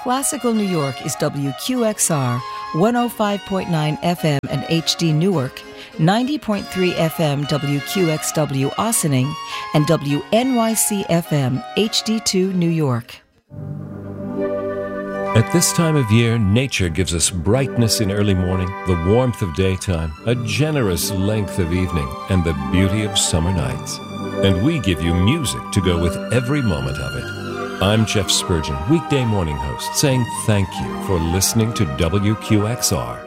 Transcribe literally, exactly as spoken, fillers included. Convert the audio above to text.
classical New York is W Q X R, one oh five point nine F M and H D Newark, ninety point three F M W Q X W Ossining, and W N Y C F M H D two New York. At this time of year, nature gives us brightness in early morning, the warmth of daytime, a generous length of evening, and the beauty of summer nights. And we give you music to go with every moment of it. I'm Jeff Spurgeon, weekday morning host, saying thank you for listening to W Q X R.